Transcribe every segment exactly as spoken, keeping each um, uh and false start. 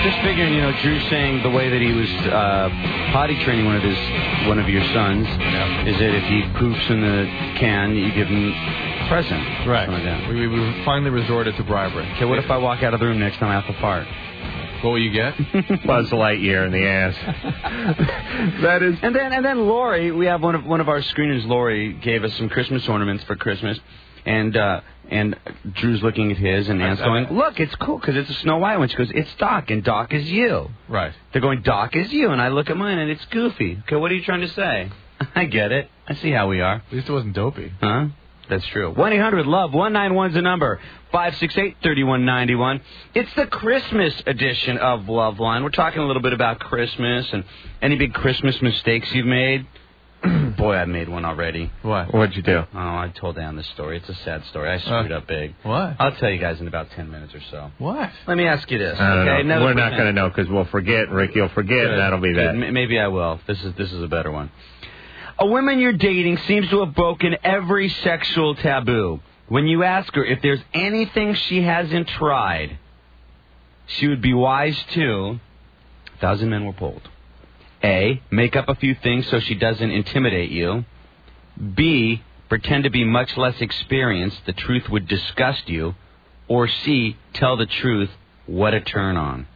just figuring, you know, Drew saying the way that he was uh, potty training one of his, one of your sons, yeah. is that if he poops in the can, you give him a present. Right. Like that. We, we finally resorted to bribery. Okay, what if I walk out of the room next time I have to fart? What will you get? Buzz Lightyear in the ass. That is. And then, and then Lori, we have one of one of our screeners. Lori gave us some Christmas ornaments for Christmas, and uh, and Drew's looking at his, and Ann's going, "Look, it's cool because it's a Snow White one." She goes, "It's Doc, and Doc is you." Right. They're going, "Doc is you," and I look at mine, and it's Goofy. Okay, what are you trying to say? I get it. I see how we are. At least it wasn't dopey. Huh? That's true. one eight hundred love one nine one's the number. five six eight, three one nine one. It's the Christmas edition of Loveline. We're talking a little bit about Christmas and any big Christmas mistakes you've made. Boy, I made one already. What? What'd you do? Oh, I told Ann this story. It's a sad story. I screwed uh, up big. What? I'll tell you guys in about ten minutes or so. What? Let me ask you this. I don't okay? know. We're not going to know because we'll forget. Rick, you'll forget, Good. and that'll be that. Good. Maybe I will. This is this is a better one. A woman you're dating seems to have broken every sexual taboo. When you ask her if there's anything she hasn't tried, she would be wise to, a thousand men were polled. A, make up a few things so she doesn't intimidate you. B, pretend to be much less experienced, the truth would disgust you. Or C, tell the truth, what a turn on.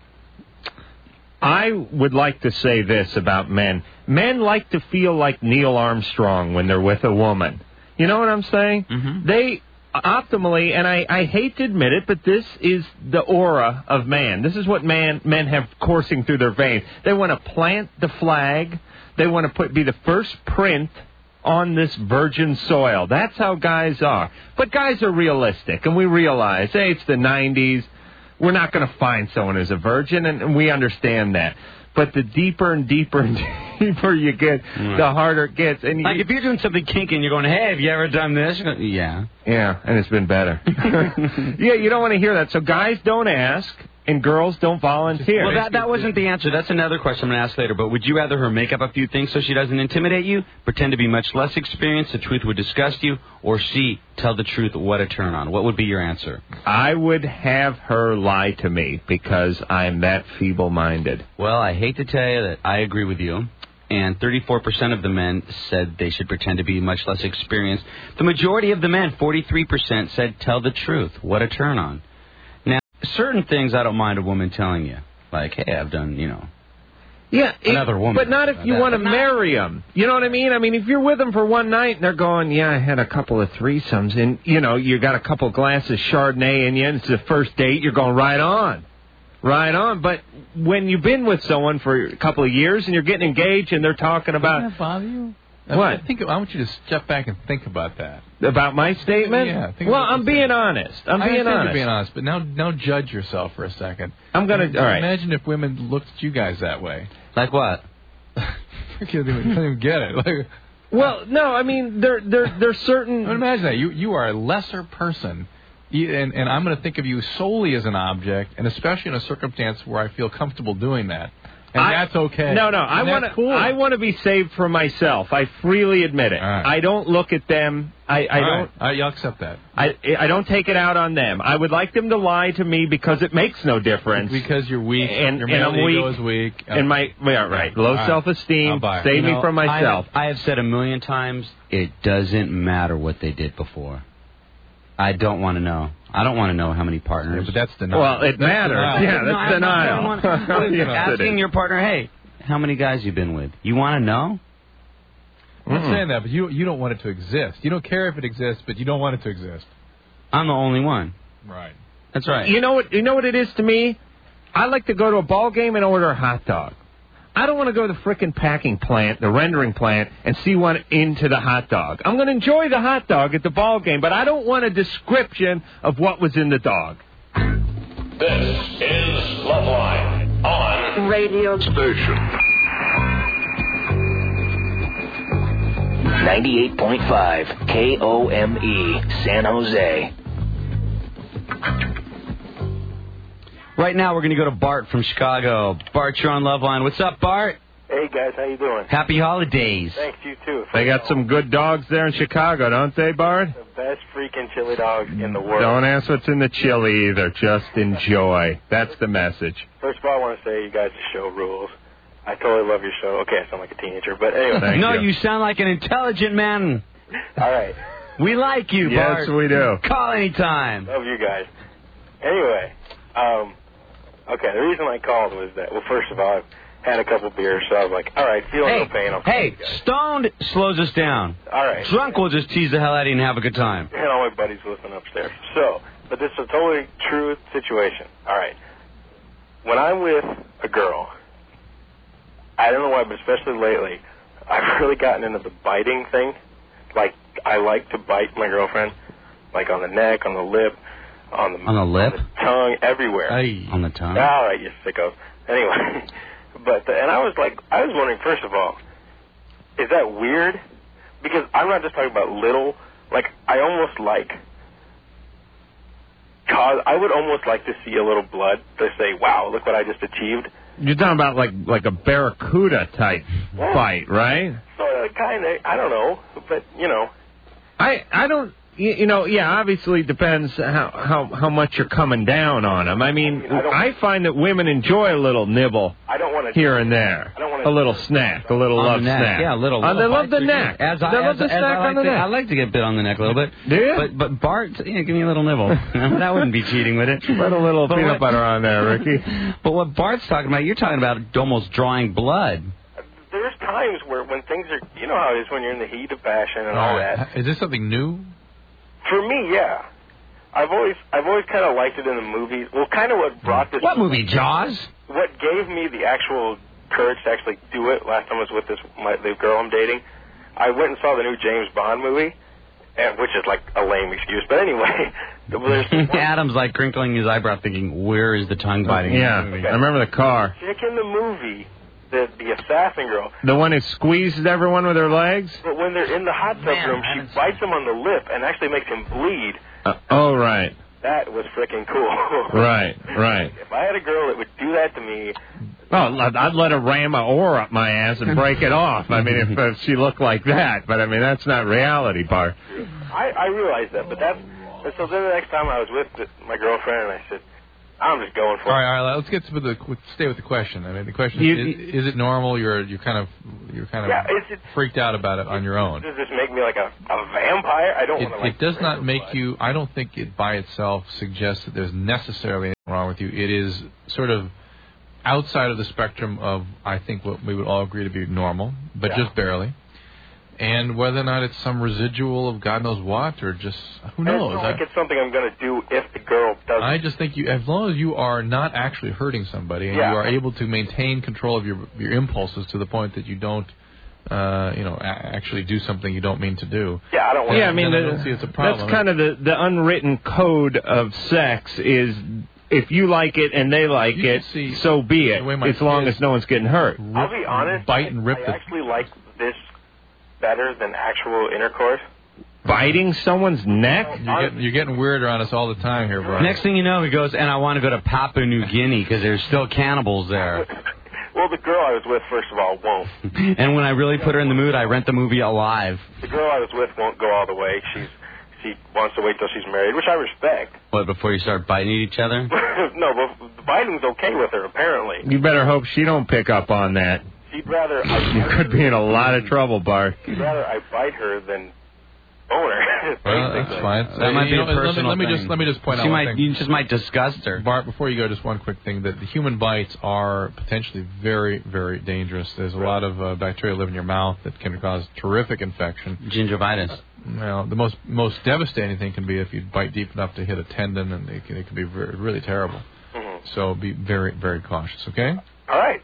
I would like to say this about men. Men like to feel like Neil Armstrong when they're with a woman. You know what I'm saying? Mm-hmm. They optimally, and I, I hate to admit it, but this is the aura of man. This is what man men have coursing through their veins. They want to plant the flag. They want to put be the first print on this virgin soil. That's how guys are. But guys are realistic, and we realize, hey, it's the nineties. We're not going to find someone who's a virgin, and, and we understand that. But the deeper and deeper and deeper you get, right. the harder it gets. And like you, if you're doing something kinky and you're going, hey, have you ever done this? Going, yeah. Yeah, and it's been better. Yeah, you don't want to hear that. So guys don't ask, and girls don't volunteer. Well, that, that wasn't the answer. That's another question I'm going to ask later. But would you rather her make up a few things so she doesn't intimidate you, pretend to be much less experienced, the truth would disgust you, or C, tell the truth, what a turn on? What would be your answer? I would have her lie to me because I'm that feeble-minded. Well, I hate to tell you that I agree with you. And thirty-four percent of the men said they should pretend to be much less experienced. The majority of the men, forty-three percent, said tell the truth. What a turn on. Now, certain things I don't mind a woman telling you. Like, hey, I've done, you know, yeah, another it, woman. But not if you want to marry them. You know what I mean? I mean, if you're with them for one night and they're going, yeah, I had a couple of threesomes, and, you know, you got a couple glasses Chardonnay in you, and it's the first date, you're going right on. Right on, but when you've been with someone for a couple of years and you're getting engaged and they're talking about... Doesn't that bother you? What? I, think, I want you to step back and think about that. About my statement? Yeah. Think well, about I'm being honest. I'm I being honest. you're being honest, but now, now judge yourself for a second. I'm going to... All right. Imagine if women looked at you guys that way. Like what? I can't even, can't even get it. Like, well, no, I mean, there, there, there's certain... But imagine that. You, you are a lesser person. And, and I'm going to think of you solely as an object, and especially in a circumstance where I feel comfortable doing that. And I, that's okay. No, no, I want to cool. I want to be saved for myself. I freely admit it. Right. I don't look at them. I, I All don't. Right. All right, you'll accept that. I I don't take it out on them. I would like them to lie to me because it makes no difference. Because you're weak. And, your and I'm ego weak. is weak. And my yeah, right. Low right. self-esteem. Save you me know, from myself. I have, I have said a million times, it doesn't matter what they did before. I don't want to know. I don't want to know how many partners. Yeah, but that's denial. Well, it that's matters. Denial. Yeah, that's no, denial. Want, yes, asking your partner, hey, how many guys you been with? You want to know? I'm not saying that, but you you don't want it to exist. You don't care if it exists, but you don't want it to exist. I'm the only one. Right. That's right. You know what? You know what it is to me? I like to go to a ball game and order a hot dog. I don't want to go to the frickin' packing plant, the rendering plant, and see one into the hot dog. I'm going to enjoy the hot dog at the ball game, but I don't want a description of what was in the dog. This is Loveline on radio station ninety-eight point five K O M E, San Jose. Right now, we're going to go to Bart from Chicago. Bart, you're on Loveline. What's up, Bart? Hey, guys. How you doing? Happy holidays. Thanks, you too. They got some good dogs there in Chicago, don't they, Bart? The best freaking chili dogs in the world. Don't ask what's in the chili either. Just enjoy. That's the message. First of all, I want to say you guys' show rules. I totally love your show. Okay, I sound like a teenager, but anyway. Thank no, you. you sound like an intelligent man. All right. We like you, Bart. Yes, we do. Call anytime. Love you guys. Anyway, um, okay, the reason I called was that, well, first of all, I've had a couple beers, so I was like, all right, feeling Hey, no pain. I'll call hey, you guys. stoned slows us down. All right. Drunk will just tease the hell out of you and have a good time. And all my buddies listening upstairs. So, but this is a totally true situation. All right. When I'm with a girl, I don't know why, but especially lately, I've really gotten into the biting thing. Like, I like to bite my girlfriend, like on the neck, on the lip, on the, On the lip? on the tongue, everywhere. Aye. On the tongue? All right, you sickos. Anyway, but and I was like, I was wondering, first of all, is that weird? Because I'm not just talking about little. Like, I almost like, cause I would almost like to see a little blood to say, wow, look what I just achieved. You're talking about like like a barracuda type Yeah. fight, right? So kind of, I don't know, but you know. I I don't. You you know, yeah, obviously it depends how, how, how much you're coming down on them. I mean, I don't- I find that women enjoy a little nibble I don't want to here and there. I don't wanna- A little snack, a little On love the neck. snack. Yeah, a little. Oh, they little love the bites are neck. good. As they I, love as, the as snack I like on the to, neck. I like to get bit on the neck a little bit. Do you? But, but Bart, yeah, give me a little nibble. that wouldn't be cheating, would it? Put a little But peanut what- butter on there, Ricky. But what Bart's talking about, you're talking about almost drawing blood. There's times where when things are, you know how it is when you're in the heat of passion and all that. Is this something new? For me, yeah. I've always, I've always kind of liked it in the movies. Well, kind of what brought this. What movie, Jaws? What gave me the actual courage to actually do it last time I was with this my, the girl I'm dating, I went and saw the new James Bond movie, and, which is like a lame excuse. But anyway, there's this one Adam's like crinkling his eyebrow, thinking, "Where is the tongue biting?" Yeah, in the movie? I remember the car. chick in the movie, the the assassin girl. The one who squeezes everyone with her legs? But when they're in the hot tub Man, room, I she haven't bites him on the lip and actually makes him bleed. Uh, oh, right. That was freaking cool. Right, right. If I had a girl that would do that to me, Oh, I'd I'd let her ram an oar up my ass and break it off. I mean, if, if she looked like that. But, I mean, that's not reality, Bart. I, I realized that. But that's, and so then the next time I was with the, my girlfriend, and I said, I'm just going for All it. right, all right. Let's get to the stay with the question. I mean, the question You- is: Is it normal? You're you're kind of you're kind of Yeah, is it- freaked out about it on your own. Does this make me like a, a vampire? I don't It, want to like. it does not drink make blood. you. I don't think it by itself suggests that there's necessarily anything wrong with you. It is sort of outside of the spectrum of, I think, what we would all agree to be normal, but Yeah. just barely. And whether or not it's some residual of God knows what, or just who And it's knows. not I, like it's something I'm going to do if the girl does. I just think you, as long as you are not actually hurting somebody, and Yeah. you are able to maintain control of your your impulses to the point that you don't, uh, you know, a- actually do something you don't mean to do. Yeah, I don't want. Yeah, I mean, then I the- don't see it's a problem. that's kind of the, the unwritten code of sex is if you like it and they like You it, should see so be it, the way my as long kids as no one's getting hurt. I'll be honest. Bite and rip I, I the- actually like this better than actual intercourse. Biting someone's neck? You're getting, you're getting weirder on us all the time here, Brian. Next thing you know, he goes, and I want to go to Papua New Guinea because there's still cannibals there. Well, the girl I was with, first of all, won't. And when I really put her in the mood, I rent the movie Alive. The girl I was with won't go all the way. She's she wants to wait till she's married, which I respect. What, before you start biting each other? No, but the biting's okay with her, apparently. You better hope she don't pick up on that. She'd rather I, You could be in a lot of trouble, Bart. she'd rather I bite her than bone her. Well, that's fine. That might You be know, a let me- personal let me, thing. just let me just point She out one might, thing. you just might disgust her. Bart, before you go, just one quick thing: that the human bites are potentially very, very dangerous. There's a lot of uh, bacteria live in your mouth that can cause terrific infection. Gingivitis. Well, the most most devastating thing can be if you bite deep enough to hit a tendon, and it can, it can be very, really terrible. Mhm. So be very, very cautious. Okay. All right.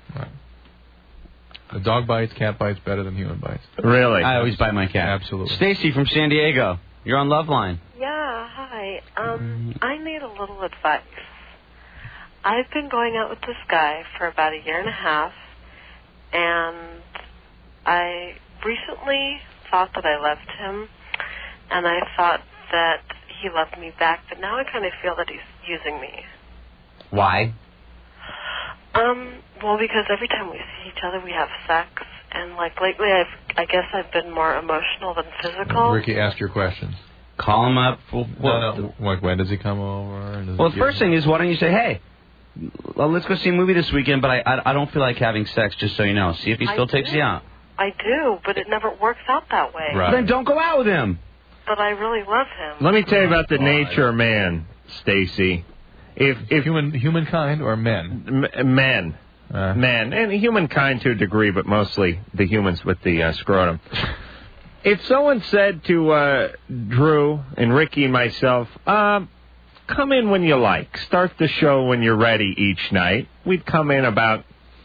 The dog bites, cat bites better than human bites. Really? I always bite my cat. Absolutely. Stacy from San Diego. You're on Loveline. Yeah, hi. Um, I need a little advice. I've been going out with this guy for about a year and a half, and I recently thought that I left him, and I thought that he loved me back, but now I kind of feel that he's using me. Why? Um, Well, because every time we see each other, we have sex, and like lately, I've I guess I've been more emotional than physical. Ricky, ask your questions. Call him up. For, no, no. Like, when does he come over? Does well, the first thing is, why don't you say, hey, well, let's go see a movie this weekend, but I, I I don't feel like having sex, just so you know. See if he still I takes do. you out. I do, but it never works out that way. Right. Then don't go out with him. But I really love him. Let me tell you about the nature of man, Stacy. If if human humankind or men, M- men, uh. men, and humankind to a degree, but mostly the humans with the uh, scrotum. If someone said to uh, Drew and Ricky and myself, um, come in when you like, start the show when you're ready each night, we'd come in about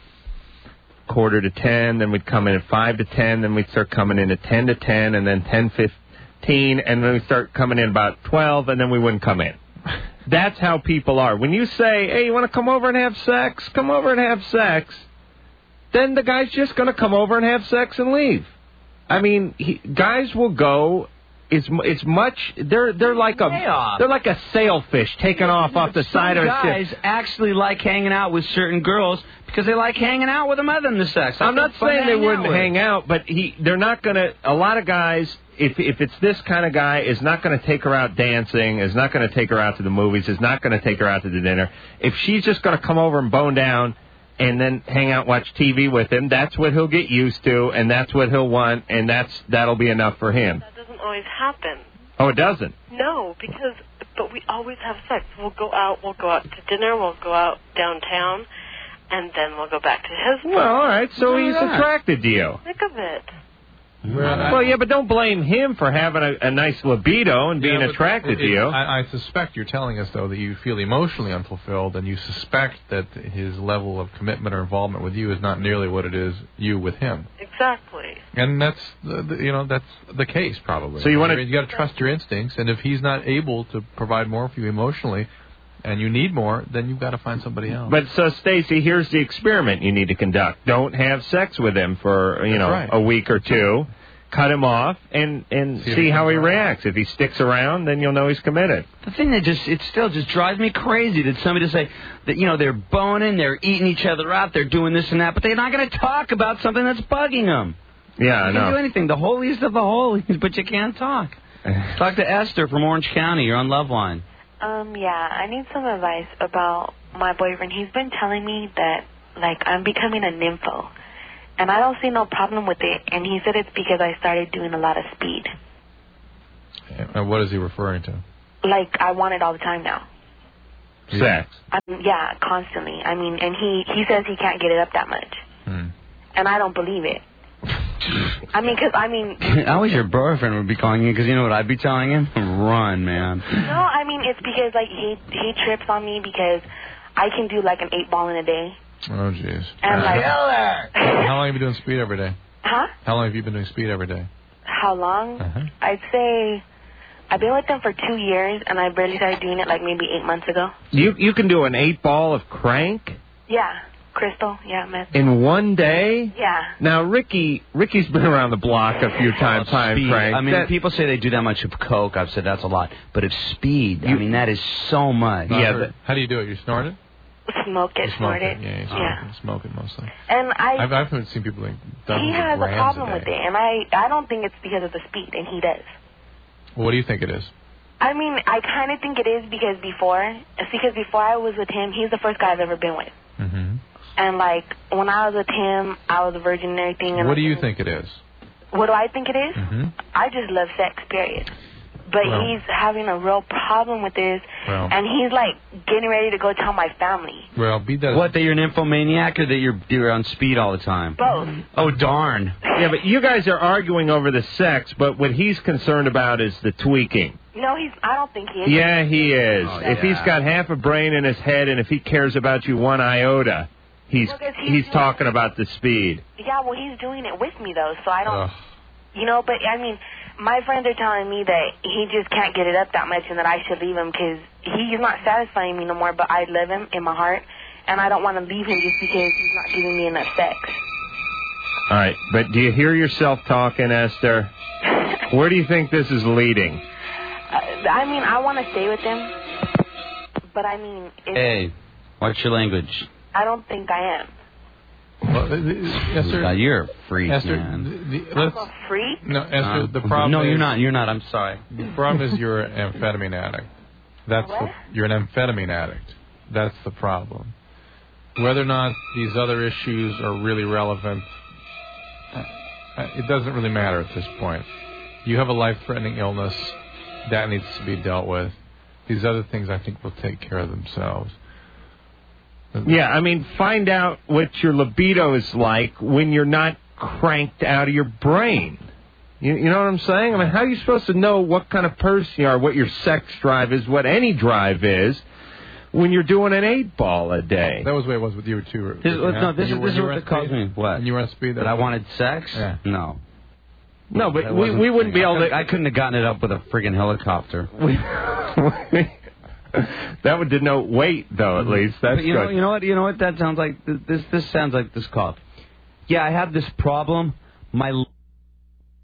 quarter to ten, then we'd come in at five to ten, then we'd start coming in at ten to ten, and then ten fifteen, and then we'd start coming in about twelve, and then we wouldn't come in. That's how people are. When you say, hey, you want to come over and have sex? Come over and have sex. Then the guy's just going to come over and have sex and leave. I mean, he, guys will go. It's it's much. They're they're like a they're like a sailfish taken off off the side of a ship. Guys actually like hanging out with certain girls because they like hanging out with them other than the sex. I'm not saying they wouldn't hang out, but he they're not gonna. A lot of guys, if if it's this kind of guy, is not gonna take her out dancing, is not gonna take her out to the movies, is not gonna take her out to the dinner. If she's just gonna come over and bone down and then hang out, watch T V with him, that's what he'll get used to, and that's what he'll want, and that's that'll be enough for him. That doesn't always happen. Oh, it doesn't? No, because but we always have sex. We'll go out. We'll go out to dinner. We'll go out downtown, and then we'll go back to his place. Well, all right. So he's attracted to you. Think of it. Well, yeah, but don't blame him for having a, a nice libido and being yeah, attracted it, to you. I, I suspect you're telling us, though, that you feel emotionally unfulfilled, and you suspect that his level of commitment or involvement with you is not nearly what it is you with him. Exactly. And that's the, the, you know that's the case probably. So you want to you got to trust your instincts, and if he's not able to provide more for you emotionally, and you need more, then you've got to find somebody else. But so, Stacy, here's the experiment you need to conduct. Don't have sex with him for, you know, right. a week or two. Cut him off and, and see, see how he reacts. If he sticks around, then you'll know he's committed. The thing that just, it still just drives me crazy that somebody say that, you know, they're boning, they're eating each other out, they're doing this and that, but they're not going to talk about something that's bugging them. Yeah, I you know. can't do anything. The holiest of the holies, but you can't talk. Talk to Esther from Orange County. You're on Loveline. Um, yeah, I need some advice about my boyfriend. He's been telling me that, like, I'm becoming a nympho. And I don't see no problem with it. And he said it's because I started doing a lot of speed. And what is he referring to? Like, I want it all the time now. Sex? I mean, yeah, constantly. I mean, and he, he says he can't get it up that much. Hmm. And I don't believe it. I mean, because, I mean... I wish your boyfriend would be calling you, because you know what I'd be telling him? Run, man. No, I mean, it's because, like, he, he trips on me because I can do, like, an eight ball in a day. Oh, jeez. And like, how long have you been doing speed every day? Huh? How long have you been doing speed every day? How long? Uh-huh. I'd say I've been with them for two years, and I barely started doing it like maybe eight months ago. You you can do an eight ball of crank? Yeah, crystal. Yeah, meth. In one day? Yeah. Now, Ricky, Ricky's been around the block a few times, time Speed. crank. I mean, that, people say they do that much of coke. I've said that's a lot. But if speed, You, I mean, that is so much. Yeah. But, how do you do it? You snort it? Smoke it, you snort it. it. Yeah, you smoke, yeah. It, smoke it mostly. And I, I've, I've seen people like dozens he has of a grams problem a with day. it, and I, I don't think it's because of the speed, and he does. Well, what do you think it is? I mean, I kind of think it is because before, it's because before I was with him, he's the first guy I've ever been with. Mm-hmm. And like when I was with him, I was a virgin and everything. And what do you think it is? What do I think it is? Mm-hmm. I just love sex, period. But well, he's having a real problem with this, well, and he's like getting ready to go tell my family. Well, be that what, that you're an nymphomaniac or that you're you're on speed all the time? Both. Oh, darn. Yeah, but you guys are arguing over the sex, but what he's concerned about is the tweaking. No, he's. I don't think he is. Yeah, he is. Oh, if yeah. he's got half a brain in his head, and if he cares about you one iota, he's Well, 'cause he's he's talking about the speed. Yeah, well, he's doing it with me though, so I don't. Ugh. You know, but I mean, my friends are telling me that he just can't get it up that much, and that I should leave him because he's not satisfying me no more. But I love him in my heart, and I don't want to leave him just because he's not giving me enough sex. All right, but do you hear yourself talking, Esther? Where do you think this is leading? Uh, I mean, I want to stay with him, but I mean, it's, Hey, what's your language? I don't think I am. No, the, the, Esther, God, you're a freak, Esther, man. The, the, let's, I'm a freak? No, Esther, Uh, the problem No, is... you're not. You're not. I'm sorry. The problem is you're an amphetamine addict. That's the, you're an amphetamine addict. That's the problem. Whether or not these other issues are really relevant, it doesn't really matter at this point. You have a life-threatening illness. That needs to be dealt with. These other things, I think, will take care of themselves. Yeah, I mean, find out what your libido is like when you're not cranked out of your brain. You, you know what I'm saying? I mean, how are you supposed to know what kind of person you are, what your sex drive is, what any drive is, when you're doing an eight ball a day? That was the way it was with you, too. This, yeah? no, this you, is, this is what it caused me. What? When you were on speed? That I wanted sex? Yeah. No. No, but That we, wasn't we the wouldn't thing. be I able couldn't- to... I couldn't have gotten it up with a friggin' helicopter. That would denote weight, though, at least. That's But you good. know, you know what? You know what that sounds like? This this sounds like this call. Yeah, I have this problem. My